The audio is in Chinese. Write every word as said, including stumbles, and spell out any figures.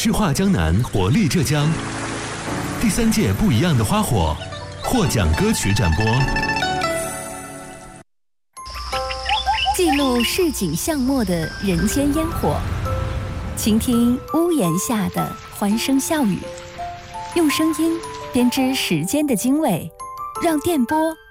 智化江南，活力浙江。第三届不一样的花火获奖歌曲展播， 记录市井巷陌的人间烟火，倾听屋檐下的欢声笑语，用声音编织时间的经纬，让电波